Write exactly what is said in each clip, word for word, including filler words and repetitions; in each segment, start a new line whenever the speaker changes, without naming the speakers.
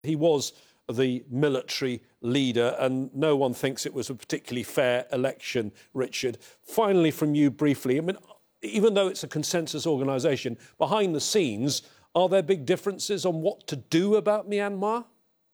He was the military leader, and no one thinks it was a particularly fair election, Richard. Finally, from you briefly, I mean, even though it's a consensus organisation, behind the scenes, are there big differences on what to do about Myanmar?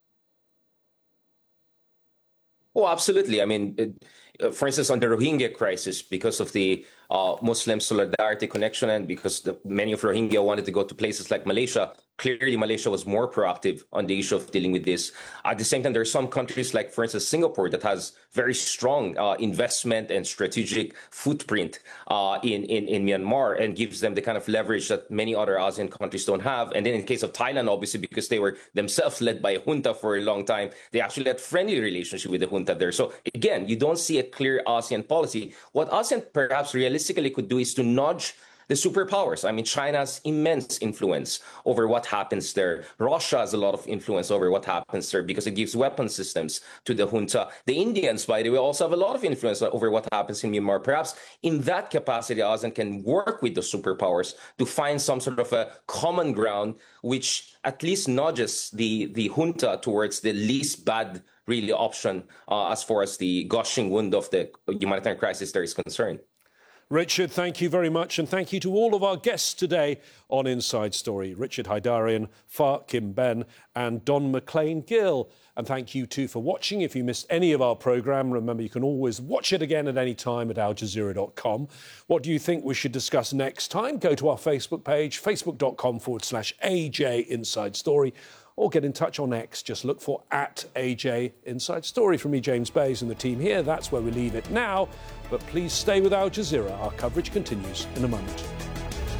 Oh, absolutely. I mean, it, for instance, on the Rohingya crisis, because of the uh, Muslim solidarity connection and because the, many of Rohingya wanted to go to places like Malaysia, clearly Malaysia was more proactive on the issue of dealing with this. At the same time, there are some countries like, for instance, Singapore that has very strong uh, investment and strategic footprint uh, in, in, in Myanmar and gives them the kind of leverage that many other ASEAN countries don't have. And then in the case of Thailand, obviously, because they were themselves led by a junta for a long time, they actually had friendly relationship with the junta there. So again, you don't see a clear ASEAN policy. What ASEAN perhaps realistically could do is to nudge the superpowers. I mean, China has immense influence over what happens there. Russia has a lot of influence over what happens there because it gives weapon systems to the junta. The Indians, by the way, also have a lot of influence over what happens in Myanmar. Perhaps in that capacity, ASEAN can work with the superpowers to find some sort of a common ground, which at least nudges the, the junta towards the least bad really option uh, as far as the gushing wound of the humanitarian crisis there is concerned.
Richard, thank you very much, and thank you to all of our guests today on Inside Story. Richard Haidarian, Far Kim Ben and Don McLean-Gill. And thank you too for watching. If you missed any of our programme, remember you can always watch it again at any time at al jazeera dot com. What do you think we should discuss next time? Go to our Facebook page, facebook.com forward slash AJ Inside Story, or get in touch on X. Just look for at A J Inside Story. From me, James Bays, and the team here, that's where we leave it now. But please stay with Al Jazeera. Our coverage continues in a moment.